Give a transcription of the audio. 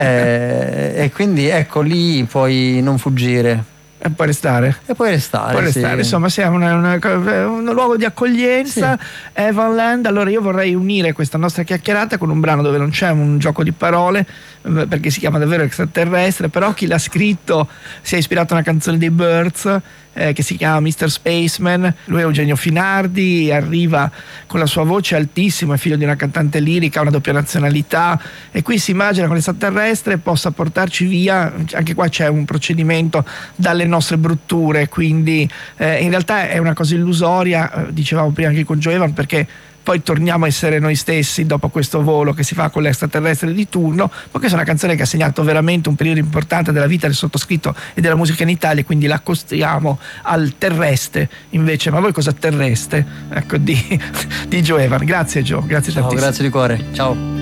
E quindi ecco, lì puoi non fuggire. E puoi restare. Sì. Insomma, siamo un luogo di accoglienza, sì. Evanland. Allora io vorrei unire questa nostra chiacchierata con un brano dove non c'è un gioco di parole, perché si chiama davvero Extraterrestre, però chi l'ha scritto si è ispirato a una canzone dei Birds, che si chiama Mr. Spaceman. Lui è Eugenio Finardi, arriva con la sua voce altissima, è figlio di una cantante lirica, ha una doppia nazionalità, e qui si immagina che l'estraterrestre possa portarci via. Anche qua c'è un procedimento dalle nostre brutture, quindi in realtà è una cosa illusoria, dicevamo prima anche con Joe, perché poi torniamo a essere noi stessi dopo questo volo che si fa con l'extraterrestre di turno. Ma questa è una canzone che ha segnato veramente un periodo importante della vita del sottoscritto e della musica in Italia, quindi la accostiamo al terrestre invece. Ma voi cosa terrestre? Ecco, di Joe Evan. Grazie Joe, grazie tantissimo. Grazie di cuore, ciao.